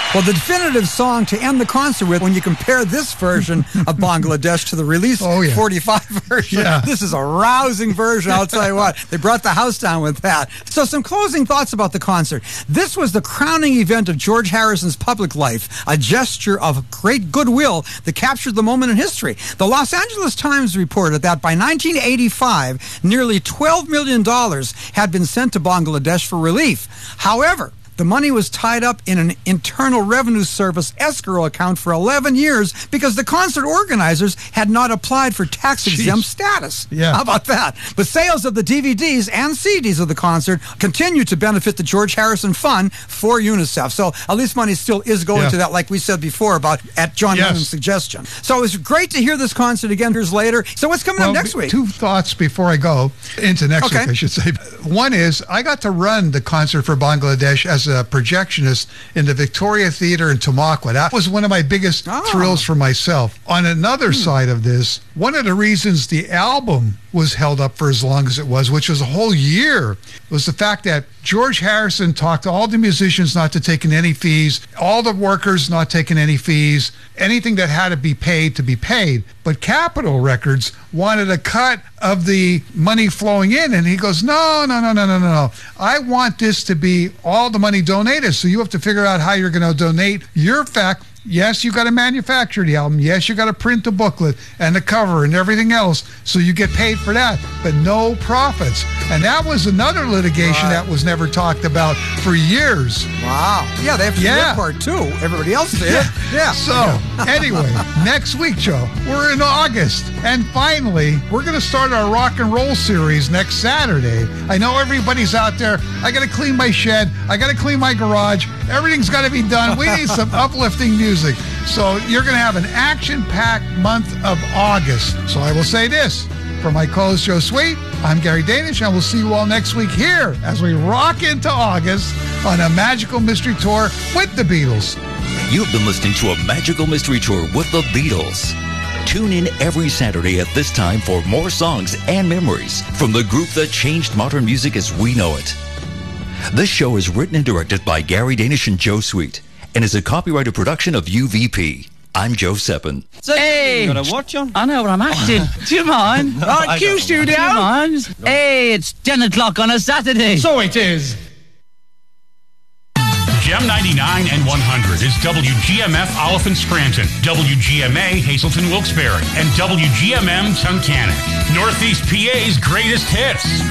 Well, the definitive song to end the concert with, when you compare this version of Bangladesh to the release 45 version, this is a rousing version, I'll tell you what. They brought the house down with that. So some closing thoughts about the concert. This was the crowning event of George Harrison's public life, a gesture of great goodwill that captured the moment in history. The Los Angeles Times reported that by 1985, nearly $12 million had been sent to Bangladesh for relief. However, the money was tied up in an Internal Revenue Service escrow account for 11 years because the concert organizers had not applied for tax-exempt status. How about that? But sales of the DVDs and CDs of the concert continue to benefit the George Harrison Fund for UNICEF. So at least money still is going to that, like we said before about at John Lennon's suggestion. So it was great to hear this concert again years later. So what's coming up next week? Two thoughts before I go into next week, I should say. One is I got to run the concert for Bangladesh as a projectionist in the Victoria Theater in Tamaqua. That was one of my biggest thrills for myself. On another side of this, one of the reasons the album was held up for as long as it was, which was a whole year, was the fact that George Harrison talked to all the musicians not to take in any fees, all the workers not taking any fees, anything that had to be paid. But Capitol Records wanted a cut of the money flowing in, and he goes, no. I want this to be all the money donated, so you have to figure out how you're going to donate your fact. Yes, you got to manufacture the album. Yes, you got to print the booklet and the cover and everything else, so you get paid for that, but no profits. And that was another litigation that was never talked about for years. Wow. Yeah, they have to do their part too. Everybody else did. So, anyway, next week, Joe, we're in August. And finally, we're going to start our rock and roll series next Saturday. I know everybody's out there. I got to clean my shed. I got to clean my garage. Everything's got to be done. We need some uplifting music. So you're going to have an action-packed month of August. So I will say this. For my co-host Joe Sweet, I'm Gary Danish, and we'll see you all next week here as we rock into August on a Magical Mystery Tour with the Beatles. You've been listening to a Magical Mystery Tour with the Beatles. Tune in every Saturday at this time for more songs and memories from the group that changed modern music as we know it. This show is written and directed by Gary Danish and Joe Sweet and is a copyrighted production of UVP. I'm Joe Seppin. Hey! You got a watch on? I know what I'm acting. Do you mind? Right, Q Studio. Do you mind? Hey, it's 10 o'clock on a Saturday. So it is. Gem 99 and 100 is WGMF Oliphant Scranton, WGMA Hazelton Wilkes-Barre, and WGMM Tunkhannock. Northeast PA's greatest hits.